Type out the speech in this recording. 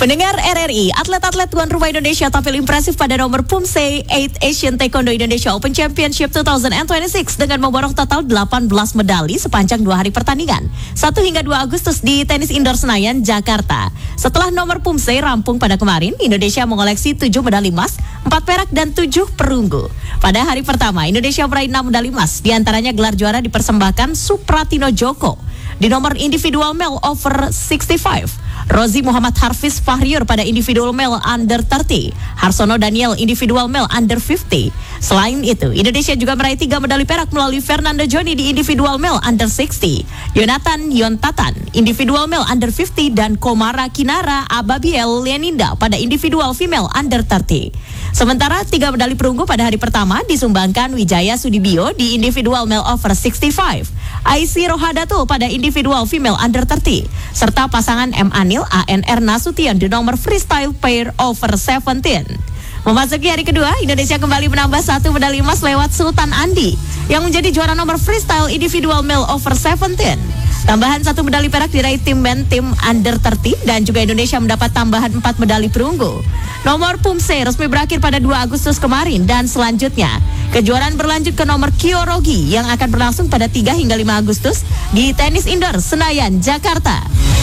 Pendengar RRI, atlet-atlet tuan rumah Indonesia tampil impresif pada nomor Pumse 8 Asian Taekwondo Indonesia Open Championship 2026 dengan memborong total 18 medali sepanjang 2 hari pertandingan, 1 hingga 2 Agustus di tenis indoor Senayan, Jakarta. Setelah nomor Pumse rampung pada kemarin, Indonesia mengoleksi 7 medali emas, 4 perak dan 7 perunggu. Pada hari pertama, Indonesia meraih 6 medali emas, diantaranya gelar juara dipersembahkan Supratino Joko di nomor individual male over 65. Rozi Muhammad Harfiz Fahriur pada individual male under 30, Harsono Daniel individual male under 50. Selain itu, Indonesia juga meraih 3 medali perak melalui Fernando Joni di individual male under 60, Yonatan Yontatan individual male under 50 dan Komara Kinara Ababiel Leninda pada individual female under 30. Sementara 3 medali perunggu pada hari pertama disumbangkan Wijaya Sudibyo di individual male over 65, Aisy Rohadato pada individual female under 30, serta pasangan M. Anil ANR Nasution di nomor freestyle pair over 17. Memasuki hari kedua, Indonesia kembali menambah 1 medali emas lewat Sultan Andi yang menjadi juara nomor freestyle individual male over 17. Tambahan 1 medali perak diraih tim men tim under 30 dan juga Indonesia mendapat tambahan 4 medali perunggu. Nomor Pumse resmi berakhir pada 2 Agustus kemarin dan selanjutnya kejuaraan berlanjut ke nomor Kyorogi yang akan berlangsung pada 3 hingga 5 Agustus di tenis indoor Senayan, Jakarta.